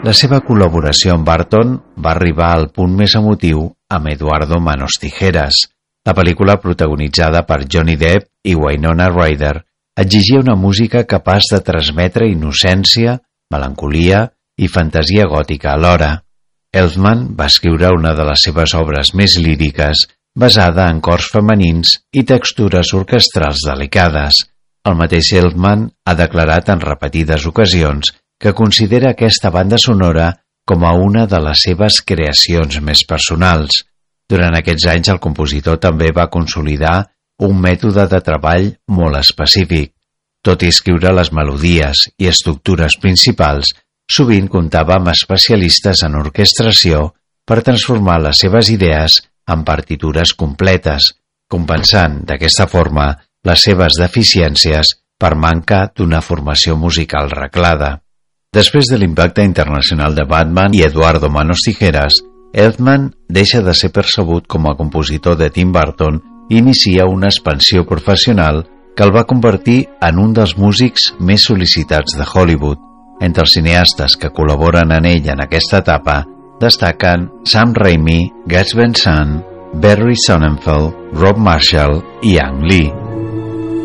La seva col·laboració amb Burton va arribar al punt més emotiu amb Eduardo Manos Tijeras. La pel·lícula, protagonitzada per Johnny Depp i Winona Ryder, exigia una música capaç de transmetre innocència, melancolia i fantasia gòtica alhora. Elfman va escriure una de les seves obres més líriques, basada en cors femenins i textures orquestrals delicades. El mateix Elfman ha declarat en repetides ocasions que considera aquesta banda sonora com a una de les seves creacions més personals. Durant aquests anys el compositor també va consolidar un mètode de treball molt específic. Tot i escriure les melodies i estructures principals, sovint comptava amb especialistes en orquestració per transformar les seves idees en partitures completes, compensant d'aquesta forma les seves deficiències per manca d'una formació musical reglada. Després de l'impacte internacional de Batman i Eduardo Manos Tijeras, Elfman deixa de ser percebut com a compositor de Tim Burton i inicia una expansió professional que el va convertir en un dels músics més sol·licitats de Hollywood. Entre els cineastes que col·laboren en ell en aquesta etapa destaquen Sam Raimi, Gus Van Sant, Barry Sonnenfeld, Rob Marshall i Ang Lee.